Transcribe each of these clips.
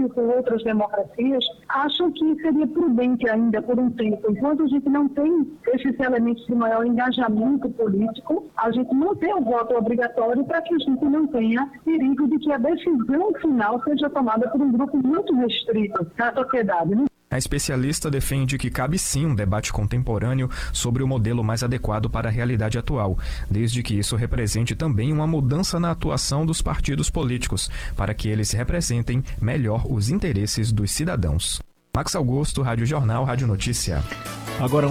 passando por outras democracias, acho que seria prudente ainda por um tempo, enquanto a gente não tem esses elementos de maior engajamento político, a gente não tem o voto obrigatório para que a gente não tenha perigo de que a decisão final seja tomada por um grupo muito restrito da sociedade, né? A especialista defende que cabe sim um debate contemporâneo sobre o modelo mais adequado para a realidade atual, desde que isso represente também uma mudança na atuação dos partidos políticos, para que eles representem melhor os interesses dos cidadãos. Max Augusto, Rádio Jornal, Rádio Notícia. Agora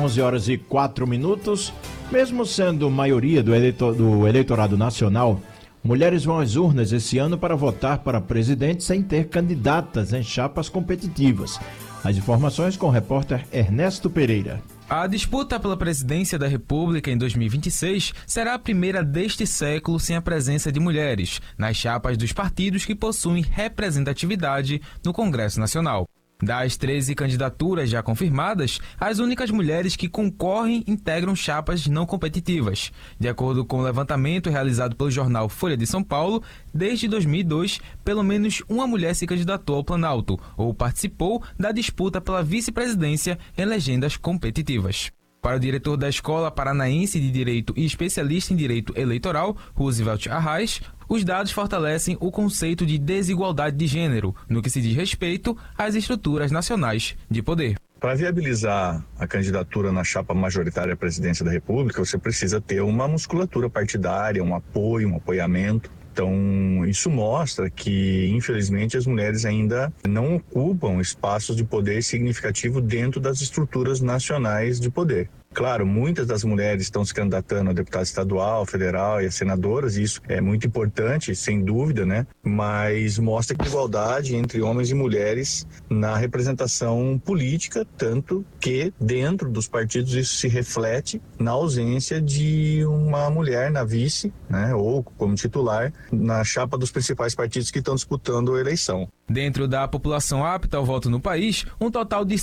11h04. Mesmo sendo maioria do eleitorado nacional, mulheres vão às urnas esse ano para votar para presidente sem ter candidatas em chapas competitivas. As informações com o repórter Ernesto Pereira. A disputa pela presidência da República em 2026 será a primeira deste século sem a presença de mulheres nas chapas dos partidos que possuem representatividade no Congresso Nacional. Das 13 candidaturas já confirmadas, as únicas mulheres que concorrem integram chapas não competitivas. De acordo com o levantamento realizado pelo jornal Folha de São Paulo, desde 2002, pelo menos uma mulher se candidatou ao Planalto ou participou da disputa pela vice-presidência em legendas competitivas. Para o diretor da Escola Paranaense de Direito e especialista em Direito Eleitoral, Roosevelt Arraes, os dados fortalecem o conceito de desigualdade de gênero, no que se diz respeito às estruturas nacionais de poder. Para viabilizar a candidatura na chapa majoritária à presidência da República, você precisa ter uma musculatura partidária, um apoio, um apoiamento. Então, isso mostra que, infelizmente, as mulheres ainda não ocupam espaços de poder significativo dentro das estruturas nacionais de poder. Claro, muitas das mulheres estão se candidatando a deputado estadual, federal e a senadoras, e isso é muito importante, sem dúvida, né? Mas mostra que a igualdade entre homens e mulheres na representação política, tanto que dentro dos partidos isso se reflete na ausência de uma mulher na vice, né? Ou como titular, na chapa dos principais partidos que estão disputando a eleição. Dentro da população apta ao voto no país, um total de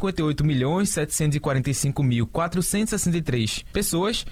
158.745.463 pessoas,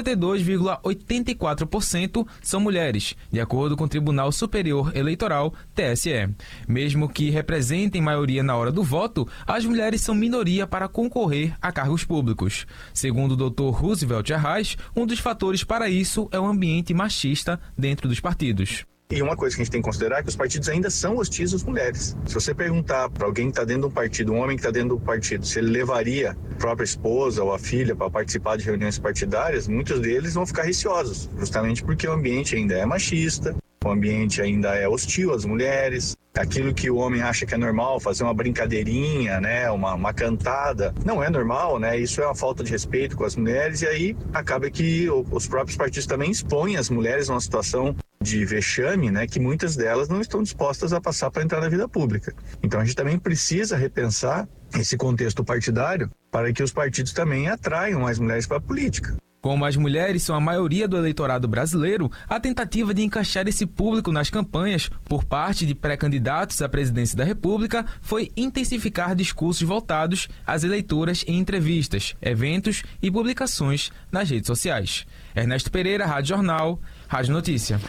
52,84% são mulheres, de acordo com o Tribunal Superior Eleitoral, TSE. Mesmo que representem maioria na hora do voto, as mulheres são minoria para concorrer a cargos públicos. Segundo o Dr. Roosevelt Arraes, um dos fatores para isso é o ambiente machista dentro dos partidos. E uma coisa que a gente tem que considerar é que os partidos ainda são hostis às mulheres. Se você perguntar para alguém que está dentro de um partido, um homem que está dentro do partido, se ele levaria a própria esposa ou a filha para participar de reuniões partidárias, muitos deles vão ficar receosos, justamente porque o ambiente ainda é machista, o ambiente ainda é hostil às mulheres. Aquilo que o homem acha que é normal, fazer uma brincadeirinha, né, uma cantada, não é normal, né? Isso é uma falta de respeito com as mulheres, e aí acaba que os próprios partidos também expõem as mulheres numa situação de vexame, né, que muitas delas não estão dispostas a passar para entrar na vida pública. Então a gente também precisa repensar esse contexto partidário para que os partidos também atraiam mais mulheres para a política. Como as mulheres são a maioria do eleitorado brasileiro, a tentativa de encaixar esse público nas campanhas por parte de pré-candidatos à presidência da República foi intensificar discursos voltados às eleitoras em entrevistas, eventos e publicações nas redes sociais. Ernesto Pereira, Rádio Jornal, Rádio Notícia.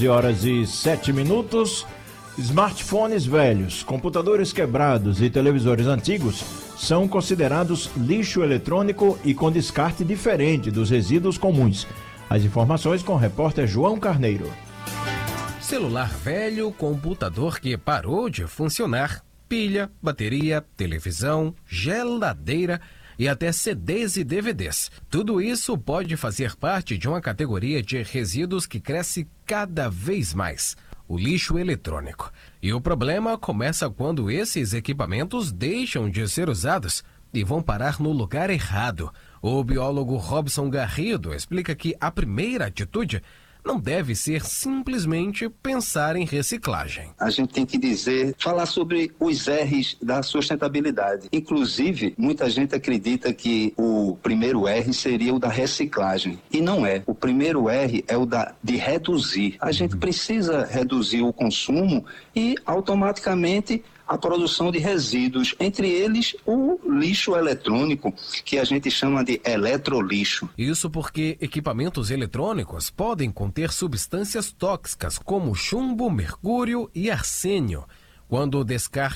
11h07. Smartphones velhos, computadores quebrados e televisores antigos são considerados lixo eletrônico e com descarte diferente dos resíduos comuns. As informações com o repórter João Carneiro. Celular velho, computador que parou de funcionar, pilha, bateria, televisão, geladeira e até CDs e DVDs. Tudo isso pode fazer parte de uma categoria de resíduos que cresce cada vez mais: o lixo eletrônico. E o problema começa quando esses equipamentos deixam de ser usados e vão parar no lugar errado. O biólogo Robson Garrido explica que a primeira atitude não deve ser simplesmente pensar em reciclagem. A gente tem que falar sobre os R's da sustentabilidade. Inclusive, muita gente acredita que o primeiro R seria o da reciclagem. E não é. O primeiro R é o de reduzir. A gente precisa reduzir o consumo e, automaticamente, a produção de resíduos, entre eles o lixo eletrônico, que a gente chama de eletrolixo. Isso porque equipamentos eletrônicos podem conter substâncias tóxicas como chumbo, mercúrio e arsênio. Quando o descarte